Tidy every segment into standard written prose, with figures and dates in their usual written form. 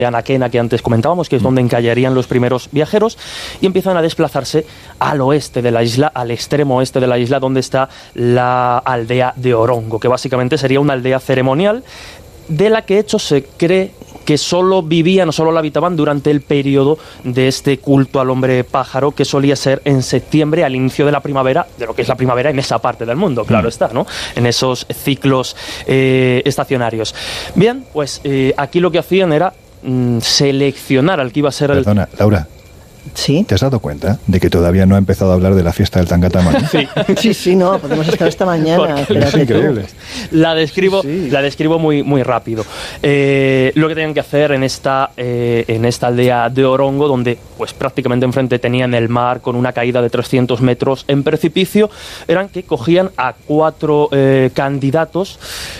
Anaquena que antes comentábamos, que es donde encallarían los primeros viajeros, y empiezan a desplazarse al oeste de la isla, al extremo oeste de la isla, donde está la aldea de Orongo, que básicamente sería una aldea ceremonial de la que, de hecho, se cree que solo vivían o solo la habitaban durante el periodo de este culto al hombre pájaro, que solía ser en septiembre, al inicio de la primavera, de lo que es la primavera en esa parte del mundo, claro está, ¿no? En esos ciclos estacionarios. Bien, pues aquí lo que hacían era seleccionar al que iba a ser Perdona, Laura. ¿Sí? ¿Te has dado cuenta de que todavía no ha empezado a hablar de la fiesta del Tangatama? Sí, no, podemos estar esta mañana. Es increíble. La describo muy rápido. Lo que tenían que hacer en esta aldea de Orongo, donde pues prácticamente enfrente tenían el mar con una caída de 300 metros en precipicio, eran que cogían a cuatro candidatos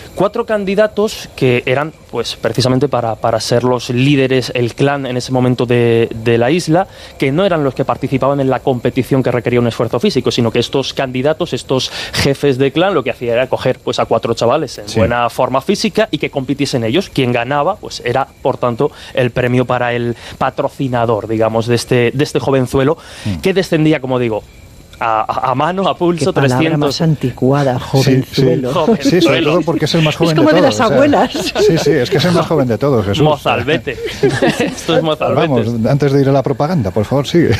que eran pues precisamente para ser los líderes, el clan en ese momento de la isla, que no eran los que participaban en la competición que requería un esfuerzo físico, sino que estos candidatos, estos jefes de clan, lo que hacían era coger pues a cuatro chavales en buena forma física y que compitiesen ellos. Quien ganaba pues era, por tanto, el premio para el patrocinador, digamos, de este jovenzuelo, que descendía, como digo, a mano, a pulso, Qué 300. Más anticuada, jovenzuelo. Sí, sobre todo porque es el más joven de todos. Es como de las abuelas. Sí, es que es el más joven de todos, Jesús. Mozalbete. Esto es Mozalbete. Vamos, antes de ir a la propaganda, por favor, sigue.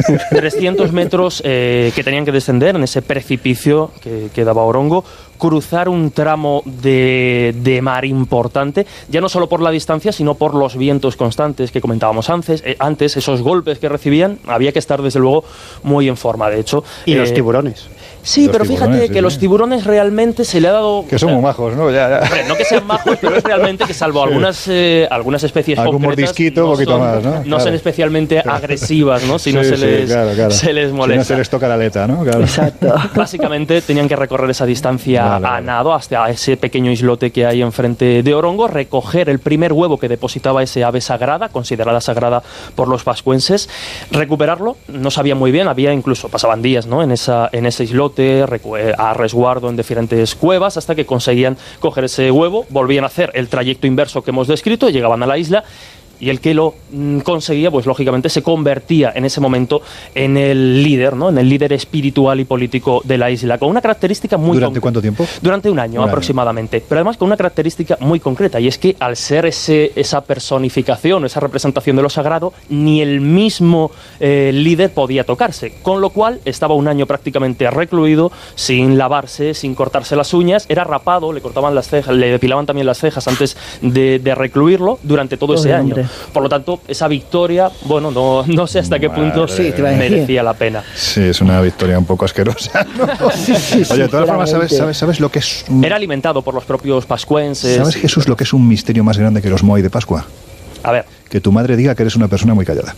300 metros que tenían que descender en ese precipicio que daba Orongo, cruzar un tramo de mar importante, ya no solo por la distancia, sino por los vientos constantes que comentábamos antes, esos golpes que recibían, había que estar desde luego muy en forma, de hecho. Y los tiburones. Sí, pero fíjate que los tiburones realmente se le ha dado... Que son muy majos, ¿no? Ya. Hombre, no que sean majos, pero es realmente que salvo algunas especies algún concretas... mordisquito, un poquito más, ¿no? No son especialmente agresivas, ¿no? Si no se les molesta. Si no se les toca la aleta, ¿no? Claro. Exacto. Básicamente tenían que recorrer esa distancia a nado hasta ese pequeño islote que hay enfrente de Orongo, recoger el primer huevo que depositaba ese ave sagrada, considerada sagrada por los pascuenses, recuperarlo. No sabían muy bien, pasaban días, ¿no? en ese islote, a resguardo en diferentes cuevas, hasta que conseguían coger ese huevo, volvían a hacer el trayecto inverso que hemos descrito, llegaban a la isla, y el que lo conseguía, pues lógicamente se convertía en ese momento en el líder, ¿no? En el líder espiritual y político de la isla, con una característica muy... ¿Durante cuánto tiempo? Durante un año aproximadamente, pero además con una característica muy concreta, y es que al ser esa personificación, esa representación de lo sagrado, ni el mismo líder podía tocarse, con lo cual estaba un año prácticamente recluido, sin lavarse, sin cortarse las uñas, era rapado, le cortaban las cejas, le depilaban también las cejas antes de recluirlo durante todo ese año. Por lo tanto, esa victoria, bueno, no sé hasta qué punto merecía la pena. Sí, es una victoria un poco asquerosa, ¿no? Oye, de todas formas, ¿sabes lo que es? Era alimentado por los propios pascuenses. ¿Sabes, Jesús, lo que es un misterio más grande que los Moai de Pascua? A ver. Que tu madre diga que eres una persona muy callada.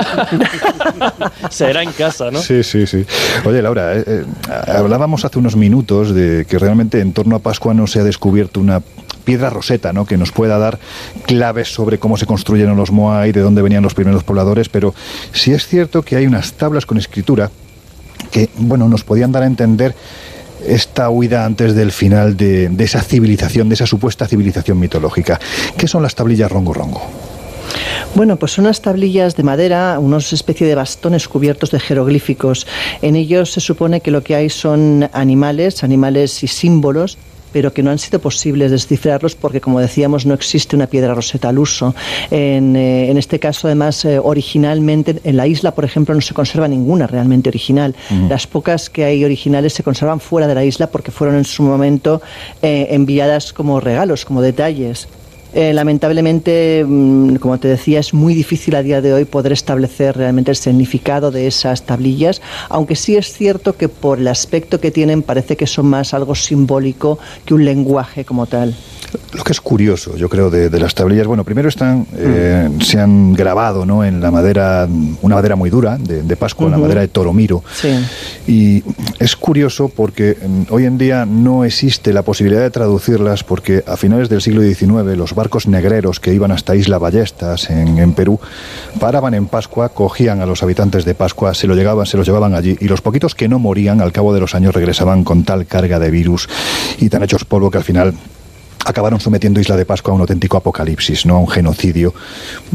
Será en casa, ¿no? Sí. Oye, Laura, hablábamos hace unos minutos de que realmente en torno a Pascua no se ha descubierto una piedra roseta, ¿no? Que nos pueda dar claves sobre cómo se construyeron los Moai, de dónde venían los primeros pobladores, pero sí es cierto que hay unas tablas con escritura que, bueno, nos podían dar a entender esta huida antes del final de esa civilización, de esa supuesta civilización mitológica. ¿Qué son las tablillas Rongo Rongo? Bueno, pues son unas tablillas de madera, unos especie de bastones cubiertos de jeroglíficos. En ellos se supone que lo que hay son animales y símbolos, pero que no han sido posibles descifrarlos porque, como decíamos, no existe una piedra roseta al uso. En este caso, además, originalmente en la isla, por ejemplo, no se conserva ninguna realmente original. Las pocas que hay originales se conservan fuera de la isla porque fueron en su momento enviadas como regalos, como detalles. Lamentablemente, como te decía, es muy difícil a día de hoy poder establecer realmente el significado de esas tablillas, aunque sí es cierto que por el aspecto que tienen parece que son más algo simbólico que un lenguaje como tal. Lo que es curioso, yo creo, de las tablillas, bueno, primero se han grabado, ¿no?, en la madera, una madera muy dura de Pascua, la madera de Toromiro. Sí. Y es curioso porque hoy en día no existe la posibilidad de traducirlas, porque a finales del siglo XIX los barcos negreros que iban hasta Isla Ballestas en Perú paraban en Pascua, cogían a los habitantes de Pascua, se los llevaban allí, y los poquitos que no morían al cabo de los años regresaban con tal carga de virus y tan hechos polvo que al final acabaron sometiendo Isla de Pascua a un auténtico apocalipsis, ¿no?, a un genocidio.